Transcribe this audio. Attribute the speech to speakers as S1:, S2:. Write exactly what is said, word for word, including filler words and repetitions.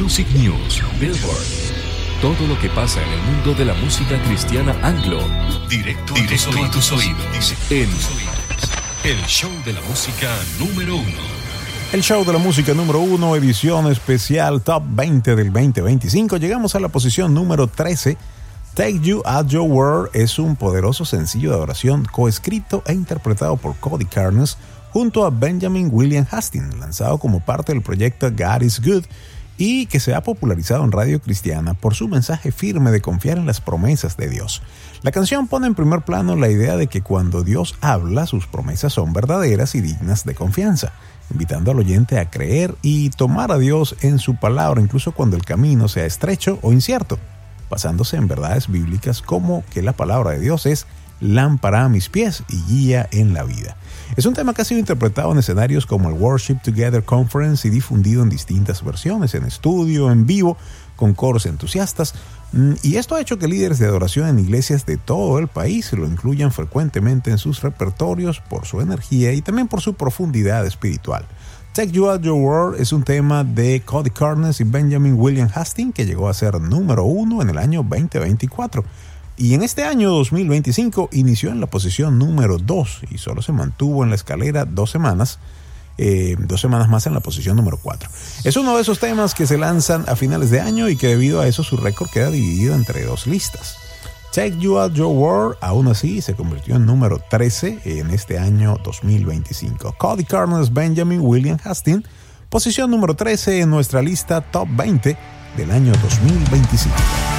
S1: Music News, Billboard. Todo lo que pasa en el mundo de la música cristiana anglo. Directo, Directo a tus oídos. En el show de la música número uno.
S2: El show de la música número uno, edición especial Top veinte del veinte veinticinco. Llegamos a la posición número trece. Take You at Your Word es un poderoso sencillo de adoración coescrito e interpretado por Cody Carnes junto a Benjamin William Hastings, lanzado como parte del proyecto God is Good y que se ha popularizado en radio cristiana por su mensaje firme de confiar en las promesas de Dios. La canción pone en primer plano la idea de que cuando Dios habla, sus promesas son verdaderas y dignas de confianza, invitando al oyente a creer y tomar a Dios en su palabra, incluso cuando el camino sea estrecho o incierto, basándose en verdades bíblicas como que la palabra de Dios es lámpara a mis pies y guía en la vida. Es un tema que ha sido interpretado en escenarios como el Worship Together Conference y difundido en distintas versiones, en estudio, en vivo, con coros entusiastas, y esto ha hecho que líderes de adoración en iglesias de todo el país lo incluyan frecuentemente en sus repertorios por su energía y también por su profundidad espiritual. Take You at Your Word es un tema de Cody Carnes y Benjamin William Hastings que llegó a ser número uno en el año veinte veinticuatro. Y en este año dos mil veinticinco inició en la posición número dos y solo se mantuvo en la escalera dos semanas, eh, dos semanas más en la posición número cuatro. Es uno de esos temas que se lanzan a finales de año y que debido a eso su récord queda dividido entre dos listas. Take You at Your Word, aún así, se convirtió en número trece en este año dos mil veinticinco. Cody Carnes, Benjamin William Hastings, posición número trece en nuestra lista Top veinte del año dos mil veinticinco.